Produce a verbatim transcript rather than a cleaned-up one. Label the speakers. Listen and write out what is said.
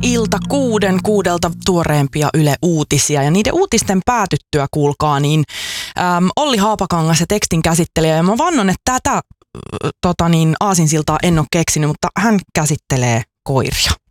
Speaker 1: ilta kuuden kuudelta tuoreempia Yle Uutisia ja niiden uutisten päätyttyä kuulkaa niin äm, Olli Haapakangas ja tekstin käsittelijä ja mä vannon, että tätä tota niin, aasinsiltaa en ole keksinyt, mutta hän käsittelee koiria.